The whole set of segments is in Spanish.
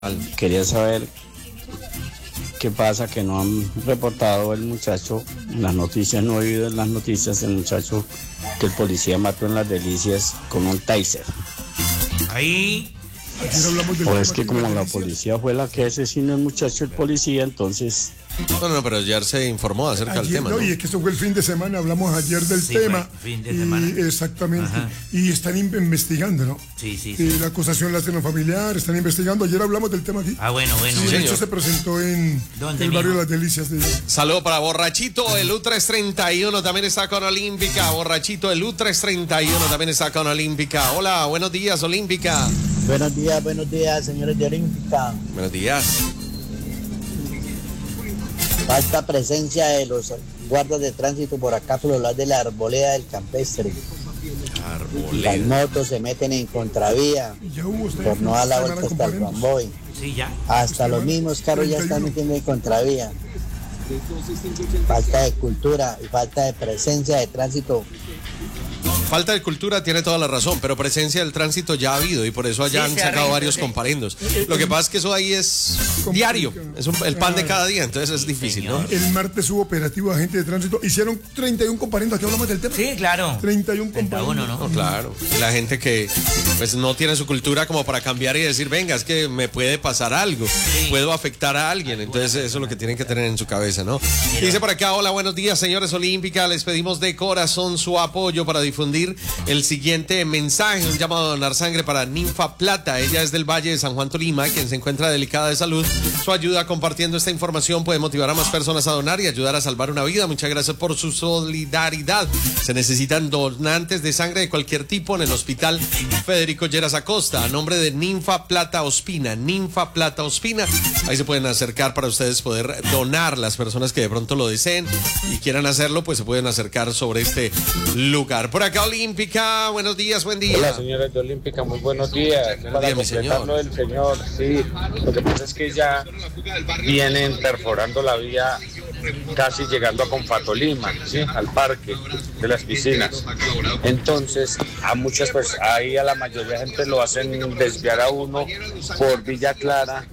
Quería saber qué pasa, que no han reportado el muchacho, en las noticias, no he oído en las noticias el muchacho que el policía mató en Las Delicias con un taser. Ahí. O es que como la policía fue la que asesinó al muchacho, el policía, entonces... No, pero ayer se informó acerca del tema, ¿no? Y es que eso fue el fin de semana, hablamos ayer del tema. Fin de semana. Exactamente. Ajá. Y están investigando, ¿no? Sí. La acusación la hacen los familiares, están investigando. Ayer hablamos del tema aquí. Bueno. De hecho, se presentó en ¿Dónde, el barrio mijo? Las Delicias. Saludo para Borrachito, el U331 también está con Olímpica. Borrachito, el U331 también está con Olímpica. Hola, buenos días, Olímpica. Buenos días, señores de Olímpica. Buenos días. Falta presencia de los guardas de tránsito por acá por los lados de la arboleda del campestre. Las motos se meten en contravía Ya hubo por no dar la vuelta hasta el Ramboy. Sí, ya. Hasta los mismos carros ya están metiendo en contravía. Falta de cultura y falta de presencia de tránsito. Falta de cultura, tiene toda la razón, pero presencia del tránsito ya ha habido y por eso allá han se sacado arregla, varios sí. comparendos. Lo que pasa es que eso ahí es diario, es el pan de cada día, entonces es difícil, ¿no? El martes hubo operativo de agentes de tránsito. Hicieron 31 comparendos. Aquí hablamos del tema. Sí, claro. 31 31, comparendos. ¿no? No, claro. Y la gente que pues no tiene su cultura como para cambiar y decir, venga, es que me puede pasar algo, puedo afectar a alguien. Entonces eso es lo que tienen que tener en su cabeza, ¿no? Dice por acá, hola, buenos días, señores Olímpica. Les pedimos de corazón su apoyo para difundir el siguiente mensaje, un llamado a donar sangre para Ninfa Plata. Ella es del Valle de San Juan, Tolima, quien se encuentra delicada de salud. Su ayuda compartiendo esta información puede motivar a más personas a donar y ayudar a salvar una vida. Muchas gracias por su solidaridad. Se necesitan donantes de sangre de cualquier tipo en el Hospital Federico Lleras Acosta, a nombre de Ninfa Plata Ospina. Ninfa Plata Ospina. Ahí se pueden acercar para ustedes poder donar. Las personas que de pronto lo deseen y quieran hacerlo, pues se pueden acercar sobre este lugar. Por acá, Olímpica, buenos días, buen día. Hola, señores de Olímpica, muy buenos días. Buenos Para días, mi completar señor. lo del señor, sí, lo que pasa es que ya vienen perforando la vía casi llegando a Confatolima, ¿sí? Al parque de las piscinas. Entonces, a muchas personas, ahí a la mayoría de gente lo hacen desviar a uno por Villa Clara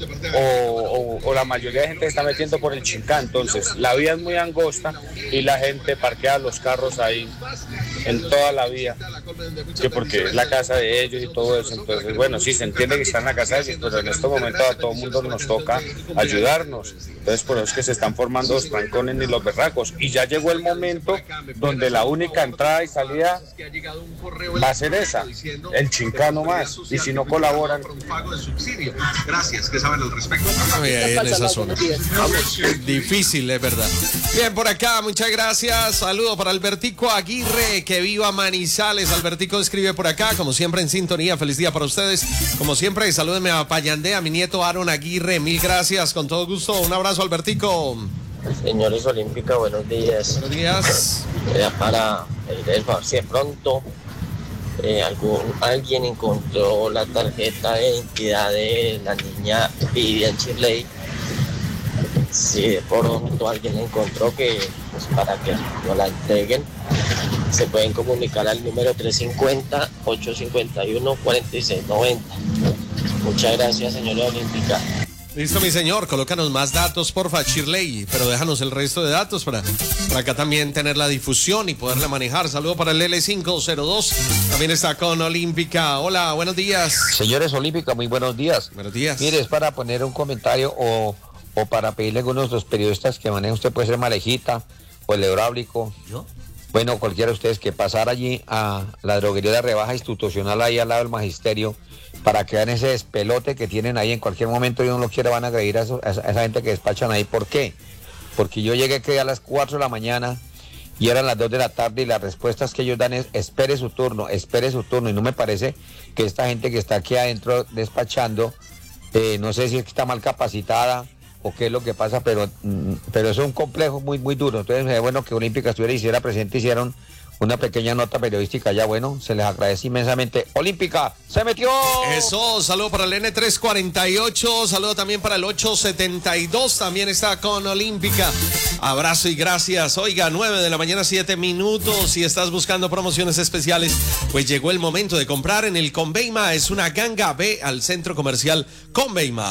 o la mayoría de gente se está metiendo por el Chincá. Entonces, la vía es muy angosta y la gente parquea los carros ahí en toda la vía, que porque es la casa de ellos y todo eso. Entonces, bueno, sí, se entiende que están en la casa de ellos, pero en este momento a todo el mundo nos toca ayudarnos. Entonces, por eso es que se están formando los trancones ni los berracos. Y ya llegó el momento donde la única entrada y salida va a ser esa, el Chincá nomás. Y si no colaboran... Gracias, que saben al respecto. Ahí en esa zona. Difícil, es verdad. Bien, por acá, muchas gracias. Saludo para Albertico Aguirre, que viva Manizales. Albertico escribe por acá, como siempre en sintonía. Feliz día para ustedes. Como siempre, salúdenme a Payandé, a mi nieto Aaron Aguirre. Mil gracias, con todo gusto. Un abrazo, Albertico. Señores Olímpica, buenos días. Buenos días. Era para pedir el favor si de pronto alguien encontró la tarjeta de identidad de la niña Vivian Shirley. Si de pronto alguien la encontró, que pues, para que nos la entreguen, se pueden comunicar al número 350-851-4690. Muchas gracias, señora Olímpica. Listo, mi señor, colócanos más datos, porfa, Shirley, pero déjanos el resto de datos para acá también tener la difusión y poderla manejar. Saludo para el L502, también está con Olímpica. Hola, buenos días. Señores Olímpica, muy buenos días. Buenos días. Mire, es para poner un comentario o para pedirle a algunos de los periodistas que manejen, usted puede ser Malejita o el Hidráulico. ¿Yo? Bueno, cualquiera de ustedes que pasar allí a la droguería de rebaja institucional ahí al lado del magisterio para que vean ese despelote que tienen ahí. En cualquier momento, yo no lo quiero, van a agredir a esa gente que despachan ahí. ¿Por qué? Porque yo llegué que a las 4 de la mañana y eran las 2 de la tarde y las respuestas que ellos dan es espere su turno. Y no me parece que esta gente que está aquí adentro despachando, no sé si es que está mal capacitada o qué es lo que pasa, pero eso es un complejo muy, muy duro. Entonces, bueno, que Olímpica estuviera, hiciera presente, hicieron una pequeña nota periodística ya, bueno, se les agradece inmensamente. Olímpica, se metió. Eso, saludo para el N348, saludo también para el 872, también está con Olímpica. Abrazo y gracias. Oiga, 9 de la mañana, 7 minutos. Si estás buscando promociones especiales, pues llegó el momento de comprar en el Conveima. Es una ganga. Ve al centro comercial Conveima.